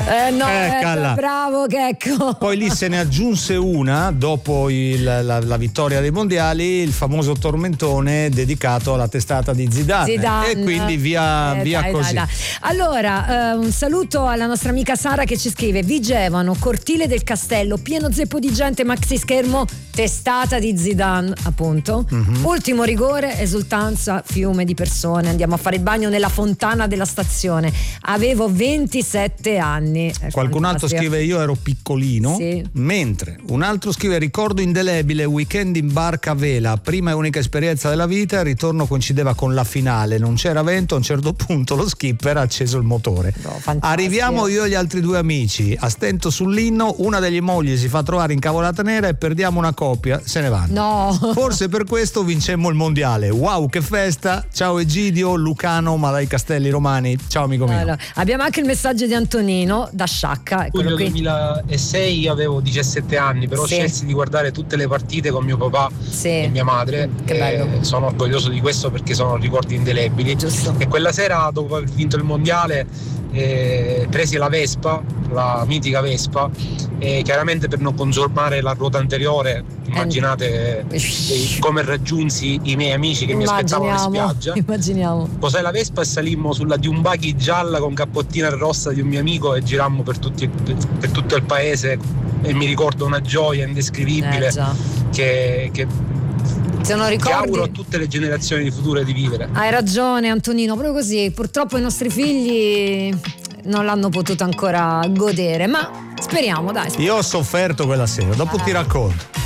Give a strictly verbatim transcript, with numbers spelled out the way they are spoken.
Eh no, Eccola. eh, bravo Checco. Poi lì se ne aggiunse una dopo il, la, la vittoria dei mondiali, il famoso tormentone dedicato alla testata di Zidane, Zidane. e quindi via, Eh, via dai, così. dai, dai. Allora, eh, un saluto alla nostra amica Sara che ci scrive: Vigevano, cortile del castello, pieno zeppo di gente, maxi schermo, testata di Zidane, appunto. Mm-hmm. Ultimo rigore, esultanza, fiume di persone, andiamo a fare il bagno nella fontana della stazione. Avevo ventisette anni. È Qualcun altro fantastica. scrive: io ero piccolino, Sì. mentre un altro scrive: ricordo indelebile, weekend in barca a vela, prima e unica esperienza della vita, il ritorno coincideva con la finale, non c'era vento, a un certo punto lo skipper ha acceso il motore. No, fantastico. Arriviamo io e gli altri due amici, a stento sull'inno, una degli mogli si fa trovare incavolata nera e perdiamo una coppia, se ne vanno. No. Forse per questo vincemmo il mondiale. Wow, che festa! Ciao Egidio, Lucano, ma dai Castelli Romani. Ciao amico mio. Allora, abbiamo anche il messaggio di Antonino da Sciacca. Eccolo Luglio qui. duemilasei io avevo diciassette anni, però Sì. scelsi di guardare tutte le partite con mio papà Sì. e mia madre. Che e bello. sono orgoglioso di questo perché sono ricordi indelebili. Giusto. E quella sera, dopo aver vinto il mondiale, eh, presi la Vespa, la mitica Vespa, e chiaramente per non consumare la ruota anteriore, immaginate eh, come raggiunsi i miei amici che mi aspettavano in Immaginiamo, spiaggia. immaginiamo. Posai la Vespa e salimmo sulla di un buggy gialla con cappottina rossa di un mio amico e girammo per, tutti, per tutto il paese, e mi ricordo una gioia indescrivibile Eh, già. che, che, Sono che ricordi. auguro a tutte le generazioni di future di vivere. Hai ragione Antonino, proprio così. Purtroppo i nostri figli non l'hanno potuto ancora godere, ma speriamo, dai. Io ho sofferto quella sera, dopo ti racconto.